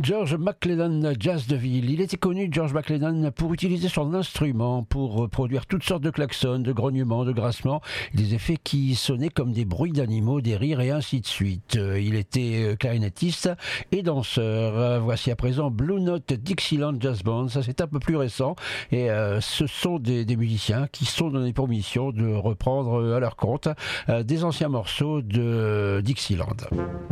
George McLennan, Jazz de ville. Il était connu, George McLennan, pour utiliser son instrument pour produire toutes sortes de klaxons, de grognements, de grincements, des effets qui sonnaient comme des bruits d'animaux, des rires et ainsi de suite. Il était clarinettiste et danseur. Voici à présent Blue Note Dixieland Jazz Band. Ça, c'est un peu plus récent et ce sont des musiciens qui sont donnés pour mission de reprendre à leur compte des anciens morceaux de Dixieland.